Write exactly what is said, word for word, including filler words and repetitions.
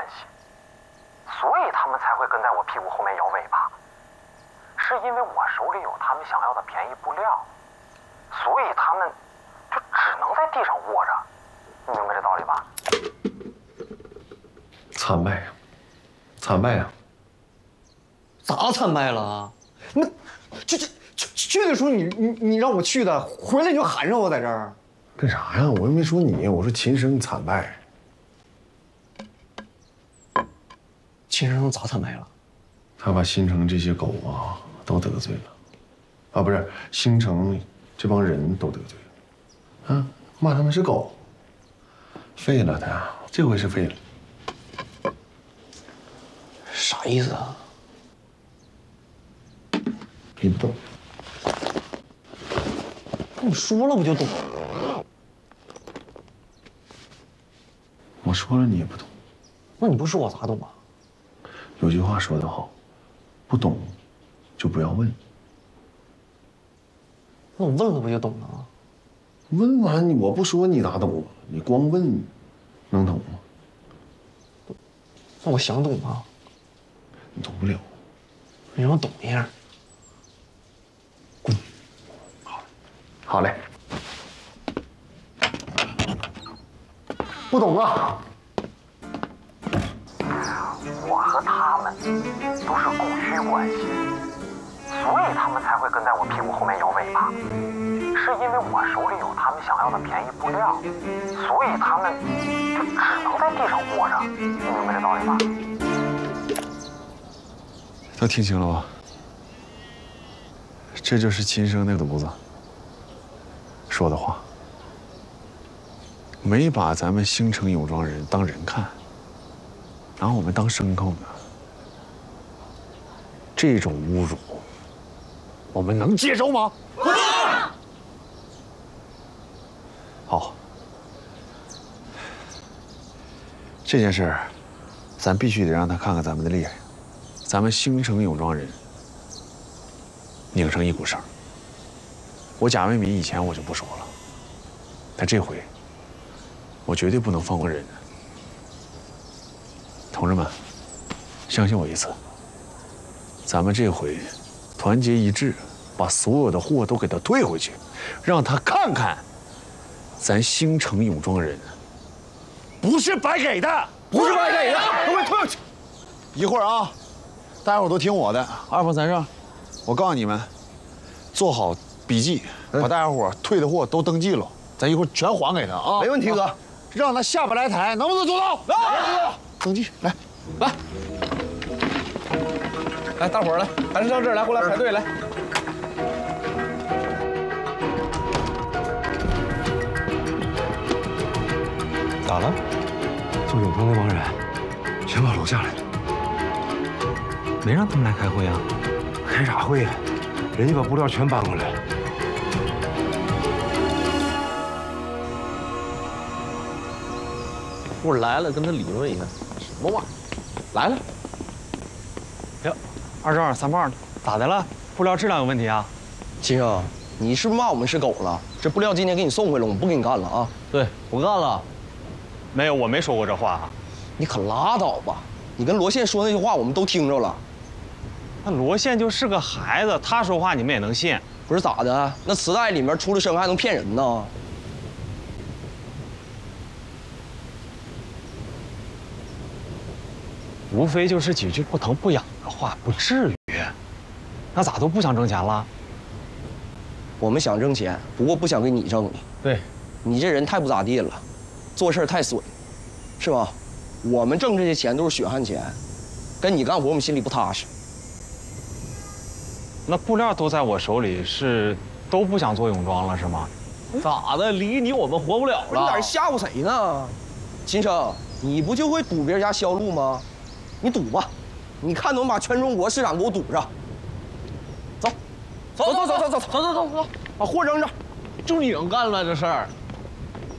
系，所以他们才会跟在我屁股后面摇尾巴。是因为我手里有他们想要的便宜布料，所以他们就只能在地上窝着。你明白这道理吧？ 惨败呀，惨败呀！ 咋惨败了啊？那去去去去的时候你你你让我去的，回来你就喊上我在这儿。 干啥呀？我又没说你，我说秦升惨败。 秦升咋惨败了？ 他把新城这些狗啊都得罪了，啊，不是新城这帮人都得罪了，啊，骂他们是狗，废了他，这回是废了。 啥意思啊？ 你不懂。 你说了不就懂了？ 我说了你也不懂。 那你不说我咋懂啊？ 有句话说得好，不懂就不要问。 那我问了不就懂了吗？ 问完你我不说你哪懂啊？你光问，能懂吗？ 那我想懂啊。 你懂不了。 你让我懂一样。滚。 好，好嘞。 不懂啊。我和他们都是供需关系，所以他们才会跟在我屁股后面摇尾巴。是因为我手里有他们想要的便宜布料，所以他们就只能在地上窝着。你明白这道理吧？ 都听清了吧？这就是秦升那犊子说的话，没把咱们兴城永庄人当人看，拿我们当牲口呢。这种侮辱，我们能接受吗？不能。好，这件事儿，咱必须得让他看看咱们的厉害。咱们兴城永庄人拧成一股绳。我贾为民以前我就不说了，但这回我绝对不能放过人。同志们，相信我一次，咱们这回团结一致，把所有的货都给他退回去，让他看看，咱兴城永庄人不是白给的，不是白给的，都给退回去。一会儿啊。大家伙都听我的，二放三上。我告诉你们，做好笔记，把大家伙退的货都登记了，咱一会儿全还给他啊！ 没问题，哥。 让他下不来台，能不能做到？来，登记，来， 来，来，大伙儿来，还是到这儿来，过来排队来。 咋了？做永康那帮人全跑楼下来了。没让他们来开会啊？开啥会呀？人家把布料全搬过来了。 我来了，跟他理论一下，什么玩意儿？来了。 哟，二正三胖，咋的了？布料质量有问题啊？ 秦升，你是不是骂我们是狗了？这布料今天给你送回来，我们不给你干了啊！ 对，不干了。没有，我没说过这话啊。 你可拉倒吧！你跟罗宪说那些话，我们都听着了。 那罗宪就是个孩子，他说话你们也能信？ 不是咋的？那磁带里面出了声还能骗人呢？ 无非就是几句不疼不痒的话，不至于。那咋都不想挣钱了？ 我们想挣钱，不过不想给你挣的。 对， 你这人太不咋地了，做事太损，是吧？我们挣这些钱都是血汗钱，跟你干活我们心里不踏实。 那布料都在我手里，是都不想做泳装了是吗？ 咋的？离你我们活不了了？你在这吓唬谁呢？秦升，你不就会堵别人家销路吗？你堵吧，你看能把全中国市场给我堵上。走，走走走走走走走走走，把货扔这儿。 就你能干了这事儿？